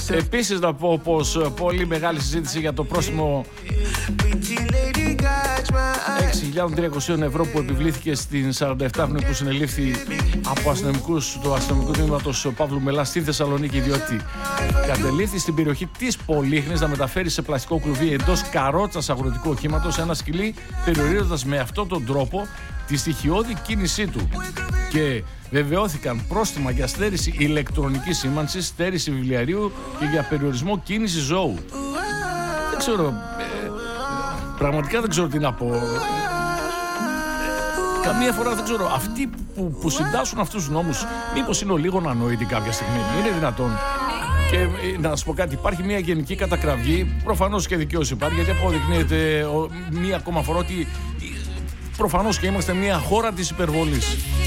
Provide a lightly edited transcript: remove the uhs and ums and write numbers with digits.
Επίσης να πω πως πολύ μεγάλη συζήτηση για το πρόστιμο 6.300 ευρώ που επιβλήθηκε στην 47χρονη που συνελήφθη από αστυνομικούς του αστυνομικού τμήματος Παύλου Μελά στη Θεσσαλονίκη, διότι κατελήφθη στην περιοχή της Πολύχνης να μεταφέρει σε πλαστικό κλουβί εντός καρότσας αγροτικού οχήματος ένα σκυλί, περιορίζοντας με αυτόν τον τρόπο τη στοιχειώδη κίνησή του. Και βεβαιώθηκαν πρόστιμα για στέρηση ηλεκτρονικής σήμανσης, στέρηση βιβλιαρίου και για περιορισμό κίνησης ζώου. Δεν ξέρω, πραγματικά δεν ξέρω τι να πω. Καμία φορά δεν ξέρω, αυτοί που συντάσσουν αυτούς τους νόμους μήπως είναι λίγο ανόητοι κάποια στιγμή? Είναι δυνατόν? Και να σας πω κάτι, υπάρχει μια γενική κατακραυγή, προφανώς και δικαίωση υπάρχει, γιατί αποδεικνύεται μία ακόμα φορά ότι προφανώς και είμαστε μια χώρα της υπερβολής.